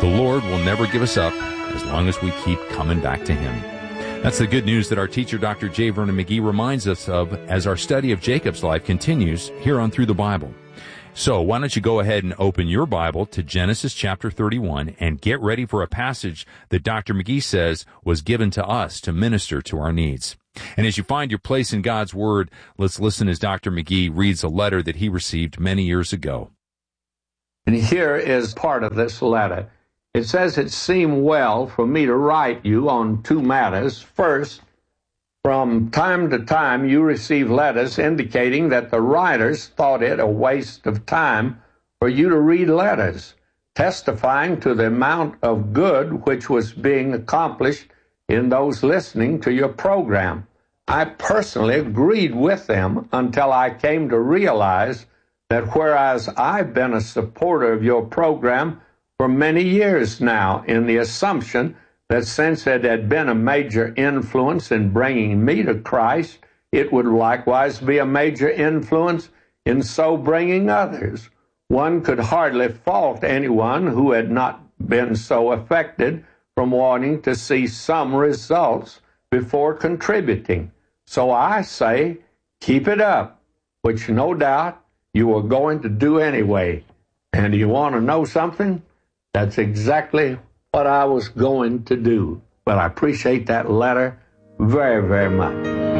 The Lord will never give us up as long as we keep coming back to Him. That's the good news that our teacher, Dr. J. Vernon McGee, reminds us of as our study of Jacob's life continues here on Through the Bible. So why don't you go ahead and open your Bible to Genesis chapter 31 and get ready for a passage that Dr. McGee says was given to us to minister to our needs. And as you find your place in God's Word, let's listen as Dr. McGee reads a letter that he received many years ago. And here is part of this letter. It says, "It seemed well for me to write you on two matters. First, from time to time you receive letters indicating that the writers thought it a waste of time for you to read letters, testifying to the amount of good which was being accomplished in those listening to your program. I personally agreed with them until I came to realize that whereas I've been a supporter of your program for many years now, in the assumption that since it had been a major influence in bringing me to Christ, it would likewise be a major influence in so bringing others. One could hardly fault anyone who had not been so affected from wanting to see some results before contributing. So I say, keep it up, which no doubt you are going to do anyway. And you want to know something? That's exactly what I was going to do. But I appreciate that letter very, very much."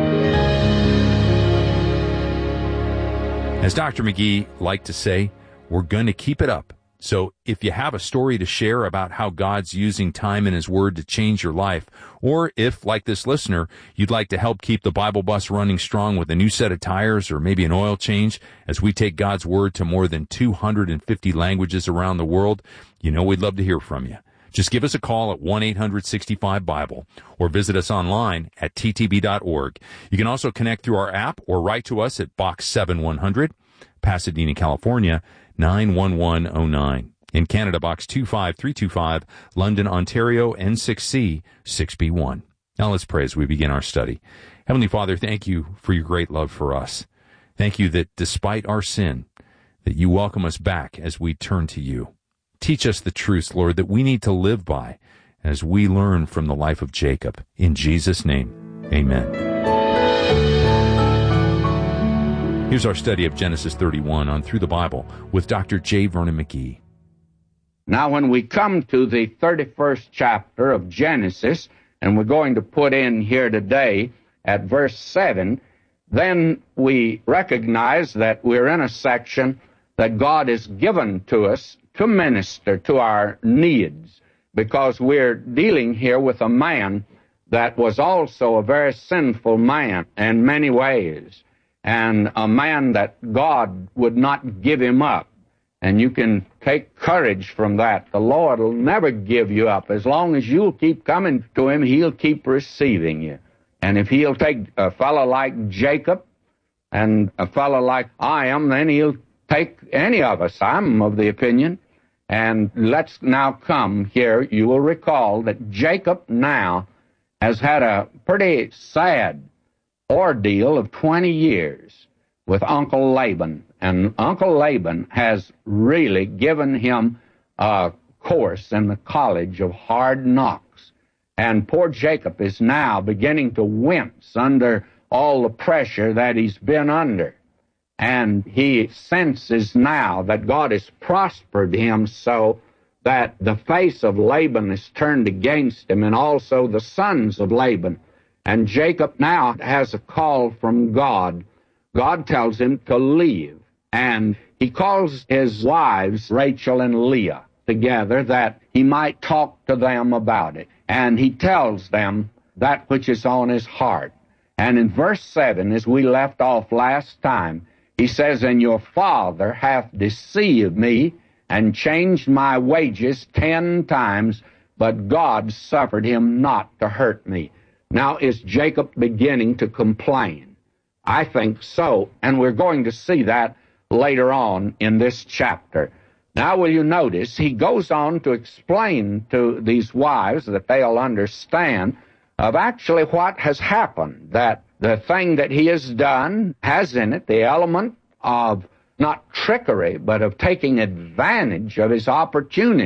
As Dr. McGee liked to say, we're going to keep it up. So if you have a story to share about how God's using time in His Word to change your life, or if, like this listener, you'd like to help keep the Bible bus running strong with a new set of tires or maybe an oil change as we take God's Word to more than 250 languages around the world, you know we'd love to hear from you. Just give us a call at 1-800-65-BIBLE or visit us online at ttb.org. You can also connect through our app or write to us at Box 7100, Pasadena, California, 91109. In Canada, Box 25325, London, Ontario, N6C 6B1. Now let's pray as we begin our study. Heavenly Father, thank you for your great love for us. Thank you that despite our sin, that you welcome us back as we turn to you. Teach us the truths, Lord, that we need to live by as we learn from the life of Jacob. In Jesus' name, amen. Here's our study of Genesis 31 on Through the Bible with Dr. J. Vernon McGee. Now, when we come to the 31st chapter of Genesis, and we're going to put in here today at verse 7, then we recognize that we're in a section that God has given to us to minister to our needs, because we're dealing here with a man that was also a very sinful man in many ways, and a man that God would not give him up. And you can take courage from that. The Lord will never give you up. As long as you'll keep coming to Him, He'll keep receiving you. And if He'll take a fellow like Jacob and a fellow like I am, then He'll take any of us. I'm of the opinion. And let's now come here. You will recall that Jacob now has had a pretty sad ordeal of 20 years with Uncle Laban. And Uncle Laban has really given him a course in the college of hard knocks. And poor Jacob is now beginning to wince under all the pressure that he's been under. And he senses now that God has prospered him so that the face of Laban is turned against him, and also the sons of Laban. And Jacob now has a call from God. God tells him to leave. And he calls his wives, Rachel and Leah, together that he might talk to them about it. And he tells them that which is on his heart. And in verse 7, as we left off last time, he says, "And your father hath deceived me, and changed my wages 10 times, but God suffered him not to hurt me." Now, is Jacob beginning to complain? I think so, and we're going to see that later on in this chapter. Now, will you notice, he goes on to explain to these wives that they'll understand of actually what has happened, that the thing that he has done has in it the element of not trickery, but of taking advantage of his opportunity.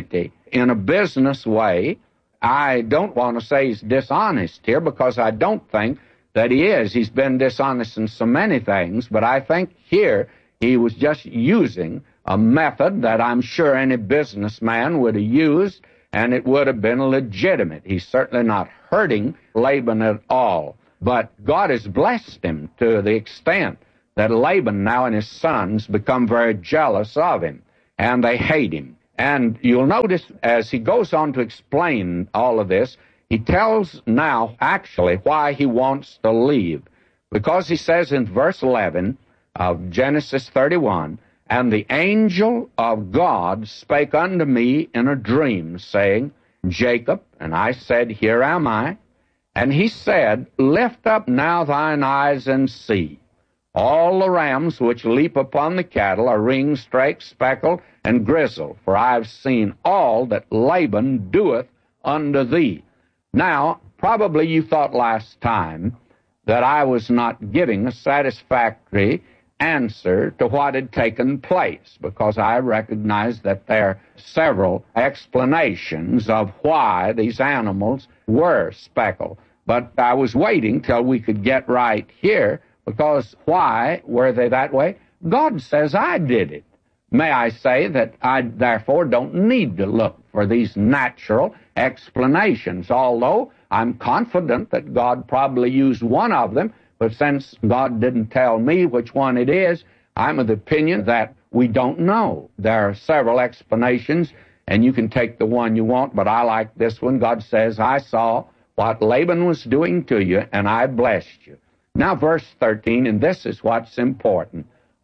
in a business way. I don't want to say he's dishonest here, because I don't think that he is. He's been dishonest in so many things, but I think here he was just using a method that I'm sure any businessman would have used, and it would have been legitimate. He's certainly not hurting Laban at all. But God has blessed him to the extent that Laban now and his sons become very jealous of him, and they hate him. And you'll notice as he goes on to explain all of this, he tells now actually why he wants to leave. Because he says in verse 11 of Genesis 31, "And the angel of God spake unto me in a dream, saying, Jacob, and I said, Here am I. And he said, Lift up now thine eyes and see. All the rams which leap upon the cattle are ringed, streaked, speckled, and grizzled, for I have seen all that Laban doeth unto thee." Now, probably you thought last time that I was not giving a satisfactory answer to what had taken place, because I recognize that there are several explanations of why these animals were speckled. But I was waiting till we could get right here, because why were they that way? God says I did it. May I say that I therefore don't need to look for these natural explanations, although I'm confident that God probably used one of them, but since God didn't tell me which one it is, I'm of the opinion that we don't know. There are several explanations, and you can take the one you want, but I like this one. God says, I saw what Laban was doing to you, and I blessed you. Now, verse 13, and this is what's important.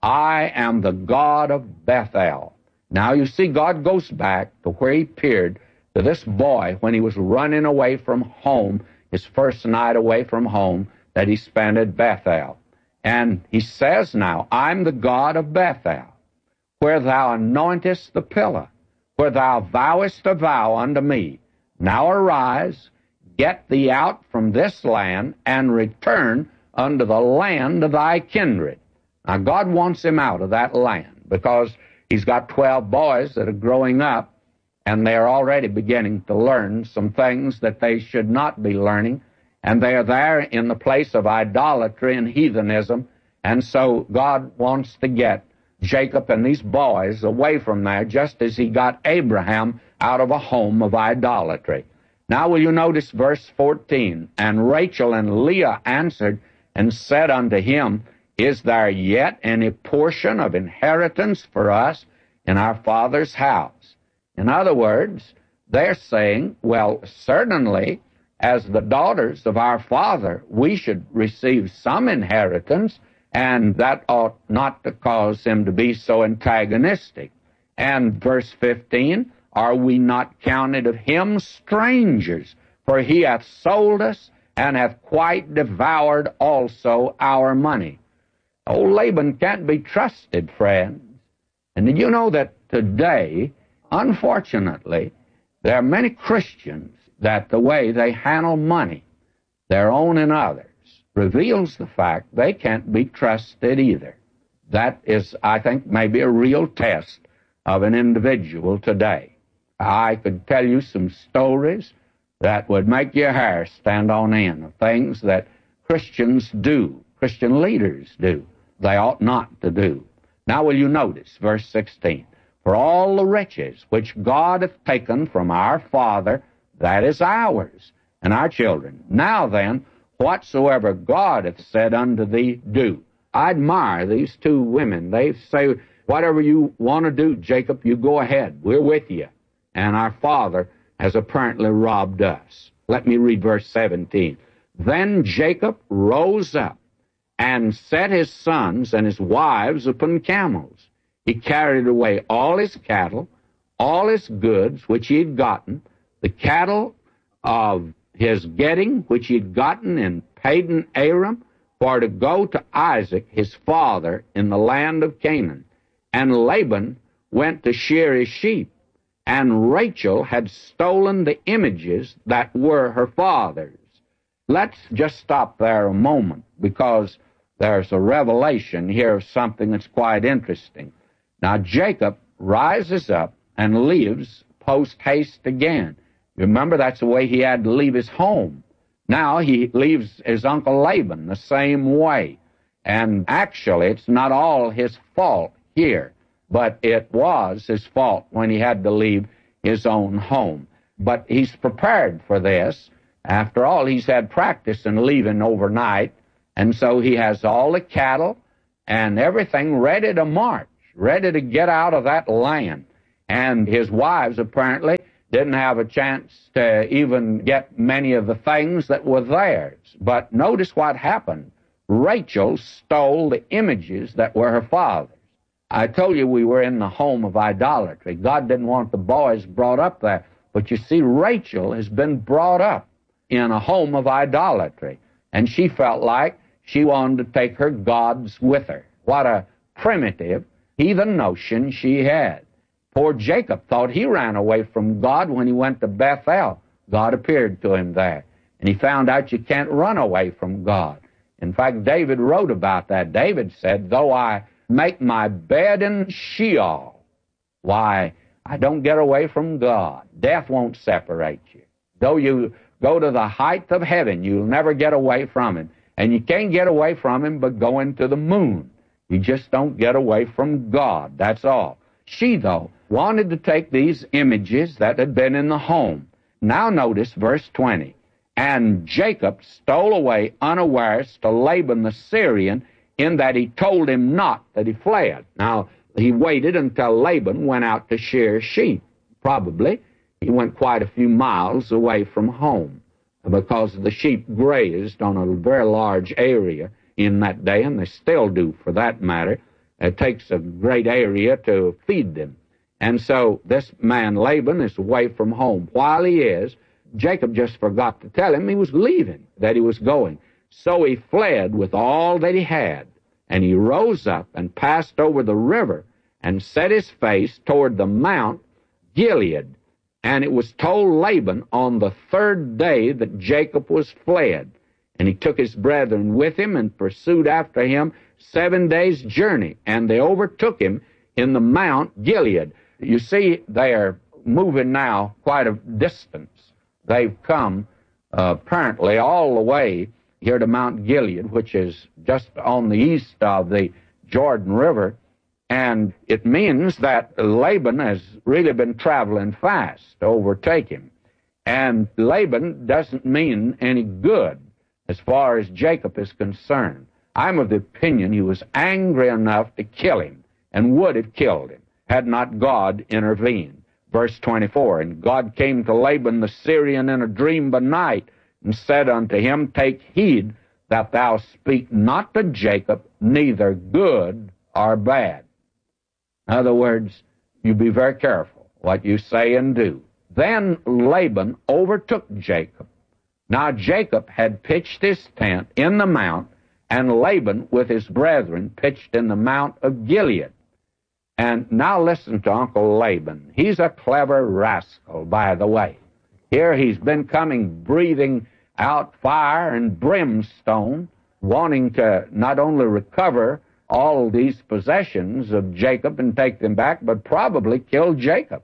I am the God of Bethel. Now, you see, God goes back to where he appeared to this boy when he was running away from home, his first night away from home that he spent at Bethel. And he says now, I'm the God of Bethel, where thou anointest the pillar, where thou vowest a vow unto me. Now arise, get thee out from this land, and return unto the land of thy kindred. Now, God wants him out of that land because he's got 12 boys that are growing up, and they're already beginning to learn some things that they should not be learning, and they are there in the place of idolatry and heathenism, and so God wants to get Jacob and these boys away from there, just as he got Abraham out of a home of idolatry. Now will you notice verse 14, "And Rachel and Leah answered and said unto him, Is there yet any portion of inheritance for us in our father's house?" In other words, they're saying, well, certainly, as the daughters of our father, we should receive some inheritance, and that ought not to cause him to be so antagonistic. And verse 15, "Are we not counted of him strangers? For he hath sold us, and hath quite devoured also our money." Old Laban can't be trusted, friends. And did you know that today, unfortunately, there are many Christians that the way they handle money, their own and others, reveals the fact they can't be trusted either. That is, I think, maybe a real test of an individual today. I could tell you some stories that would make your hair stand on end of things that Christians do, Christian leaders do, they ought not to do. Now will you notice verse 16, "For all the riches which God hath taken from our father, that is ours, and our children. Now then, whatsoever God hath said unto thee, do." I admire these two women. They say, whatever you want to do, Jacob, you go ahead. We're with you. And our father has apparently robbed us. Let me read verse 17. "Then Jacob rose up and set his sons and his wives upon camels. He carried away all his cattle, all his goods which he had gotten, the cattle of his getting which he had gotten in Padan Aram, for to go to Isaac his father in the land of Canaan. And Laban went to shear his sheep, and Rachel had stolen the images that were her father's." Let's just stop there a moment, because there's a revelation here of something that's quite interesting. Now, Jacob rises up and leaves post haste again. You remember, that's the way he had to leave his home. Now he leaves his uncle Laban the same way. And actually, it's not all his fault here, but it was his fault when he had to leave his own home. But he's prepared for this. After all, he's had practice in leaving overnight, and so he has all the cattle and everything ready to march, ready to get out of that land. And his wives apparently didn't have a chance to even get many of the things that were theirs. But notice what happened. Rachel stole the images that were her father's. I told you we were in the home of idolatry. God didn't want the boys brought up there. But you see, Rachel has been brought up in a home of idolatry. And she felt like she wanted to take her gods with her. What a primitive, heathen notion she had. Poor Jacob thought he ran away from God when he went to Bethel. God appeared to him there. And he found out you can't run away from God. In fact, David wrote about that. David said, though I make my bed in Sheol, why, I don't get away from God. Death won't separate you. Though you go to the height of heaven, you'll never get away from Him. And you can't get away from Him but going to the moon. You just don't get away from God, that's all. She, though, wanted to take these images that had been in the home. Now notice verse 20. And Jacob stole away unawares to Laban the Syrian, in that he told him not that he fled. Now, he waited until Laban went out to shear sheep. Probably he went quite a few miles away from home, because the sheep grazed on a very large area in that day, and they still do for that matter. It takes a great area to feed them. And so this man Laban is away from home. While he is, Jacob just forgot to tell him he was leaving, that he was going. So he fled with all that he had, and he rose up and passed over the river and set his face toward the Mount Gilead. And it was told Laban on the third day that Jacob was fled. And he took his brethren with him and pursued after him 7 days' journey, and they overtook him in the Mount Gilead. You see, they are moving now quite a distance. They've come apparently all the way here to Mount Gilead, which is just on the east of the Jordan River, and it means that Laban has really been traveling fast to overtake him. And Laban doesn't mean any good as far as Jacob is concerned. I'm of the opinion he was angry enough to kill him, and would have killed him, had not God intervened. Verse 24, and God came to Laban the Syrian in a dream by night, and said unto him, take heed that thou speak not to Jacob, neither good or bad. In other words, you be very careful what you say and do. Then Laban overtook Jacob. Now Jacob had pitched his tent in the mount, and Laban with his brethren pitched in the Mount of Gilead. And now listen to Uncle Laban. He's a clever rascal, by the way. Here he's been coming breathing out fire and brimstone, wanting to not only recover all these possessions of Jacob and take them back, but probably kill Jacob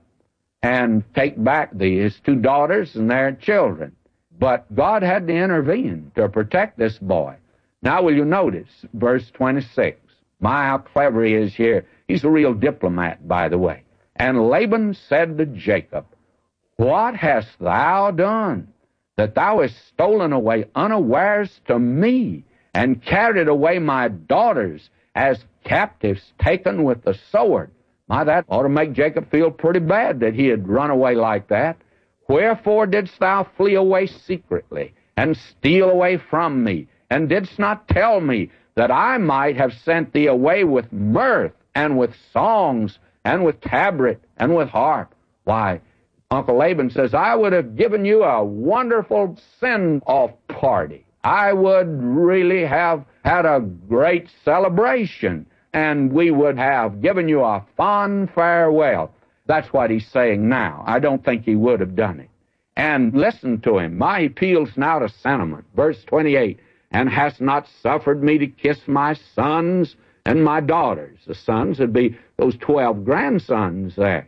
and take back his 2 daughters and their children. But God had to intervene to protect this boy. Now will you notice verse 26. My, how clever he is here. He's a real diplomat, by the way. And Laban said to Jacob, what hast thou done, that thou hast stolen away unawares to me, and carried away my daughters as captives taken with the sword? My, that ought to make Jacob feel pretty bad that he had run away like that. Wherefore didst thou flee away secretly, and steal away from me, and didst not tell me that I might have sent thee away with mirth, and with songs, and with tabret, and with harp? Why, Uncle Laban says, I would have given you a wonderful send-off party. I would really have had a great celebration, and we would have given you a fond farewell. That's what he's saying now. I don't think he would have done it. And listen to him. He appeals now to sentiment. Verse 28, and hast not suffered me to kiss my sons and my daughters. The sons would be those 12 grandsons there.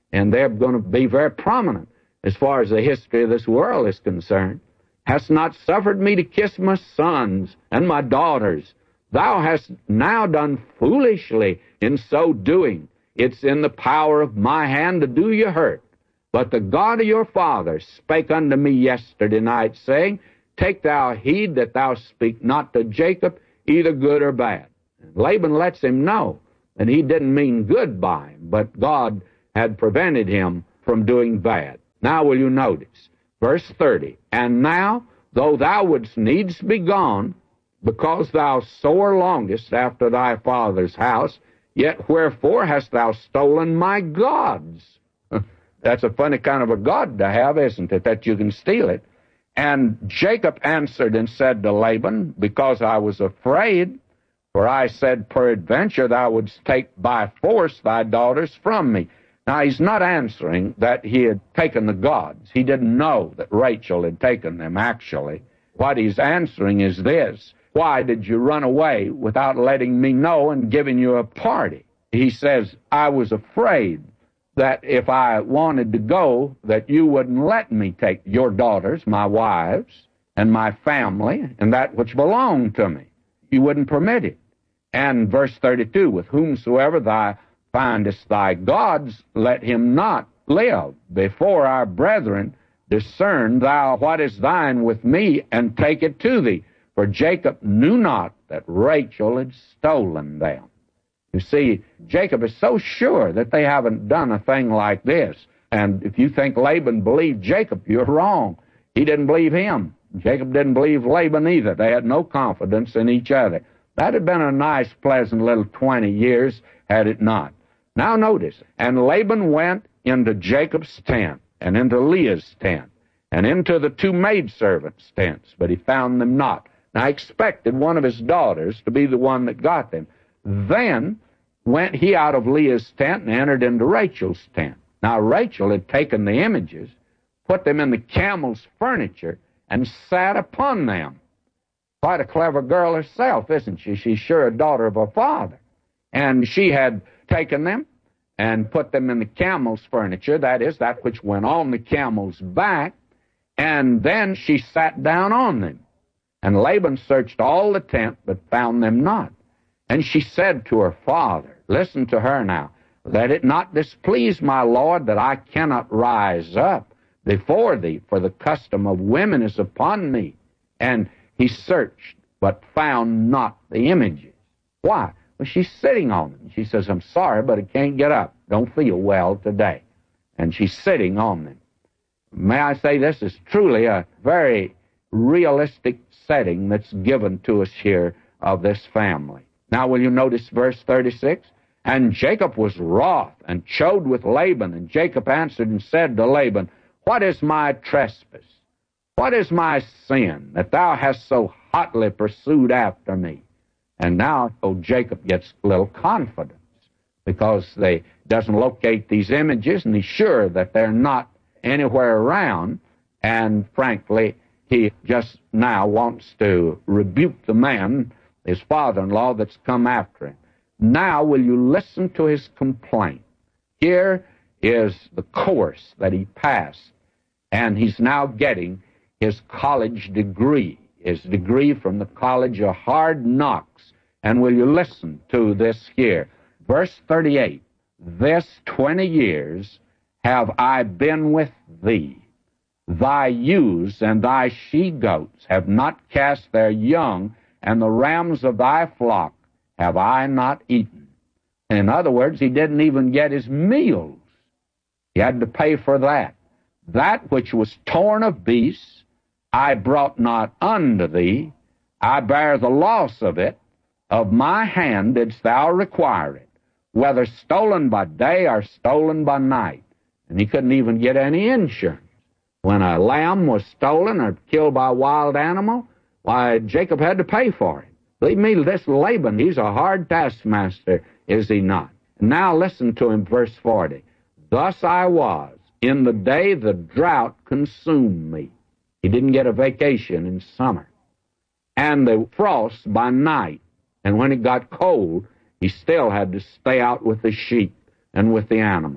and they're going to be very prominent as far as the history of this world is concerned. Hast not suffered me to kiss my sons and my daughters. Thou hast now done foolishly in so doing. It's in the power of my hand to do you hurt. But the God of your father spake unto me yesterday night, saying, Take thou heed that thou speak not to Jacob either good or bad. And Laban lets him know that he didn't mean good by him, but God had prevented him from doing bad. Now will you notice, verse 30, And now, though thou wouldst needs be gone, because thou sore longest after thy father's house, yet wherefore hast thou stolen my gods? That's a funny kind of a god to have, isn't it, that you can steal it? And Jacob answered and said to Laban, Because I was afraid, for I said, Peradventure thou wouldst take by force thy daughters from me. Now, he's not answering that he had taken the gods. He didn't know that Rachel had taken them, actually. What he's answering is this: Why did you run away without letting me know and giving you a party? He says, I was afraid that if I wanted to go, that you wouldn't let me take your daughters, my wives, and my family, and that which belonged to me. You wouldn't permit it. And verse 32, With whomsoever thou findest thy gods, let him not live. Before our brethren, discern thou what is thine with me, and take it to thee. For Jacob knew not that Rachel had stolen them. You see, Jacob is so sure that they haven't done a thing like this. And if you think Laban believed Jacob, you're wrong. He didn't believe him. Jacob didn't believe Laban either. They had no confidence in each other. That had been a nice, pleasant little 20 years, had it not. Now notice, And Laban went into Jacob's tent, and into Leah's tent, and into the two maidservants' tents, but he found them not. Now, I expected one of his daughters to be the one that got them. Then went he out of Leah's tent and entered into Rachel's tent. Now, Rachel had taken the images, put them in the camel's furniture, and sat upon them. Quite a clever girl herself, isn't she? She's sure a daughter of her father. And she had taken them and put them in the camel's furniture, that is, that which went on the camel's back, and then she sat down on them. And Laban searched all the tent, but found them not. And she said to her father, listen to her now, Let it not displease my lord that I cannot rise up before thee, for the custom of women is upon me. And he searched, but found not the images. Why? Well, she's sitting on them. She says, I'm sorry, but I can't get up. Don't feel well today. And she's sitting on them. May I say, this is truly a very realistic setting that's given to us here of this family. Now, will you notice verse 36? And Jacob was wroth and chode with Laban. And Jacob answered and said to Laban, What is my trespass? What is my sin, that thou hast so hotly pursued after me? And now Jacob gets a little confidence, because they doesn't locate these images, and he's sure that they're not anywhere around. And frankly, he just now wants to rebuke the man, his father-in-law, that's come after him. Now will you listen to his complaint? Here is the course that he passed, and he's now getting his college degree, his degree from the College of Hard Knocks. And will you listen to this here? Verse 38, This 20 years have I been with thee. Thy ewes and thy she-goats have not cast their young, and the rams of thy flock have I not eaten. In other words, he didn't even get his meals. He had to pay for that. That which was torn of beasts, I brought not unto thee. I bear the loss of it. Of my hand didst thou require it, whether stolen by day or stolen by night. And he couldn't even get any insurance. When a lamb was stolen or killed by a wild animal, why, Jacob had to pay for it. Believe me, this Laban, he's a hard taskmaster, is he not? And now listen to him, verse 40. Thus I was, in the day the drought consumed me. He didn't get a vacation in summer. And the frost by night. And when it got cold, he still had to stay out with the sheep and with the animals.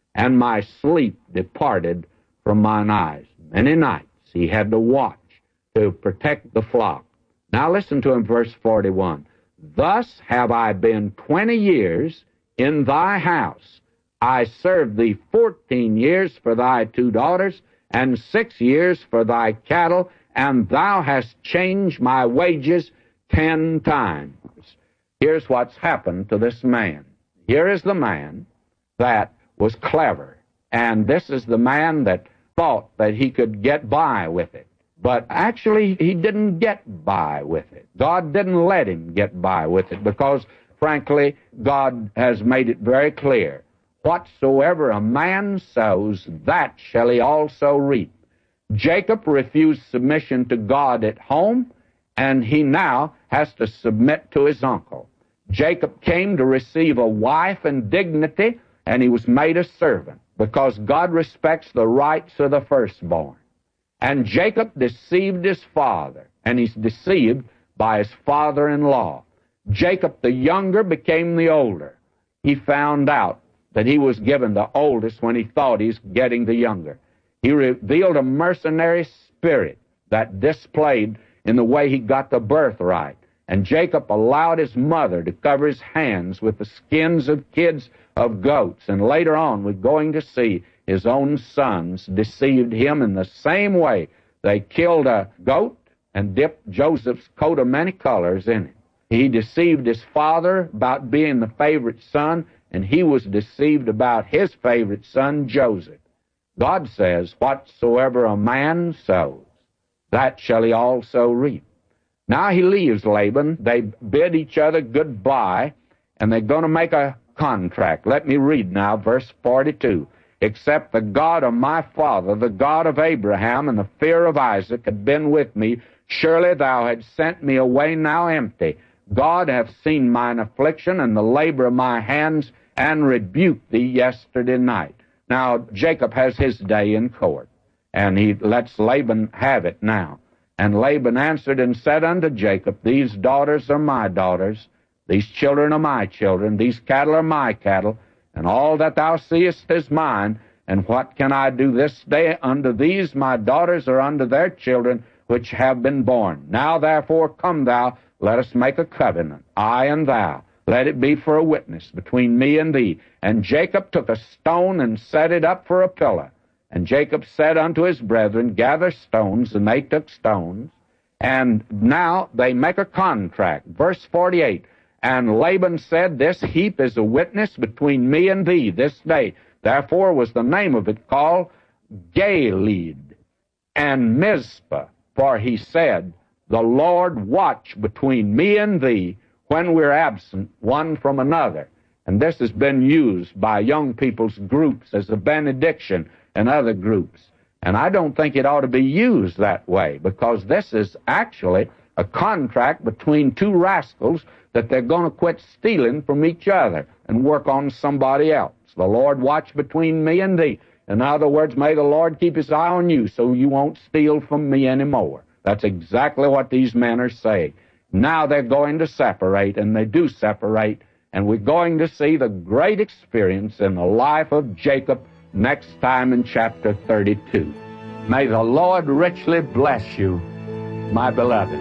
and my sleep departed from mine eyes. Many nights he had to watch to protect the flock. Now listen to him, verse 41. Thus have I been 20 years in thy house. I served thee 14 years for thy 2 daughters, and 6 years for thy cattle, and thou hast changed my wages 10 times. Here's what's happened to this man. Here is the man that was clever, and this is the man that thought that he could get by with it. But actually, he didn't get by with it. God didn't let him get by with it because, frankly, God has made it very clear. Whatsoever a man sows, that shall he also reap. Jacob refused submission to God at home, and he now has to submit to his uncle. Jacob came to receive a wife and dignity, and he was made a servant because God respects the rights of the firstborn. And Jacob deceived his father, and he's deceived by his father-in-law. Jacob the younger became the older. He found out that he was given the oldest when he thought he's getting the younger. He revealed a mercenary spirit that displayed in the way he got the birthright. And Jacob allowed his mother to cover his hands with the skins of kids of goats. And later on, we're going to see his own sons deceived him in the same way. They killed a goat and dipped Joseph's coat of many colors in it. He deceived his father about being the favorite son, and he was deceived about his favorite son, Joseph. God says, whatsoever a man sows, that shall he also reap. Now he leaves Laban. They bid each other goodbye, and they're going to make a contract. Let me read now, verse 42. Except the God of my father, the God of Abraham, and the fear of Isaac had been with me, surely thou hadst sent me away now empty. God hath seen mine affliction and the labor of my hands, and rebuked thee yesterday night. Now Jacob has his day in court, and he lets Laban have it now. And Laban answered and said unto Jacob, these daughters are my daughters, these children are my children, these cattle are my cattle, and all that thou seest is mine. And what can I do this day unto these my daughters or unto their children which have been born? Now therefore come thou, let us make a covenant, I and thou. Let it be for a witness between me and thee. And Jacob took a stone and set it up for a pillar. And Jacob said unto his brethren, gather stones, and they took stones. And now they make a contract. Verse 48, and Laban said, this heap is a witness between me and thee this day. Therefore was the name of it called Gilead and Mizpah. For he said, the Lord watch between me and thee when we're absent one from another. And this has been used by young people's groups as a benediction and other groups. And I don't think it ought to be used that way, because this is actually a contract between two rascals that they're going to quit stealing from each other and work on somebody else. The Lord watch between me and thee. In other words, may the Lord keep his eye on you so you won't steal from me anymore. That's exactly what these men are saying. Now they're going to separate, and they do separate, and we're going to see the great experience in the life of Jacob next time in chapter 32. May the Lord richly bless you, my beloved.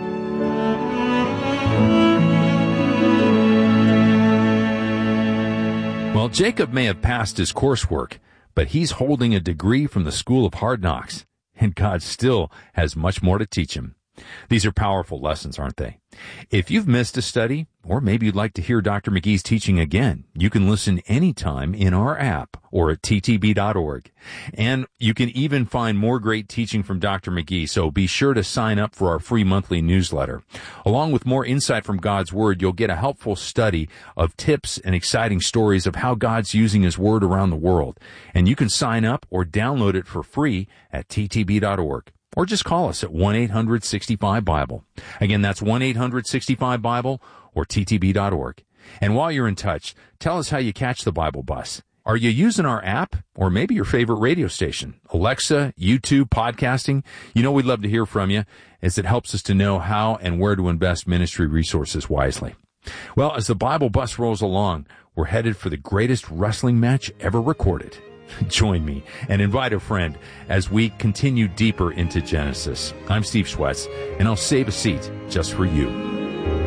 Well, Jacob may have passed his coursework, but he's holding a degree from the School of Hard Knocks, and God still has much more to teach him. These are powerful lessons, aren't they? If you've missed a study, or maybe you'd like to hear Dr. McGee's teaching again, you can listen anytime in our app or at ttb.org. And you can even find more great teaching from Dr. McGee, so be sure to sign up for our free monthly newsletter. Along with more insight from God's Word, you'll get a helpful study of tips and exciting stories of how God's using His Word around the world. And you can sign up or download it for free at ttb.org. Or just call us at 1-800-65-BIBLE. Again, that's 1-800-65-BIBLE or ttb.org. And while you're in touch, tell us how you catch the Bible Bus. Are you using our app or maybe your favorite radio station? Alexa, YouTube, podcasting? You know we'd love to hear from you, as it helps us to know how and where to invest ministry resources wisely. Well, as the Bible Bus rolls along, we're headed for the greatest wrestling match ever recorded. Join me and invite a friend as we continue deeper into Genesis. I'm Steve Schwetz, and I'll save a seat just for you.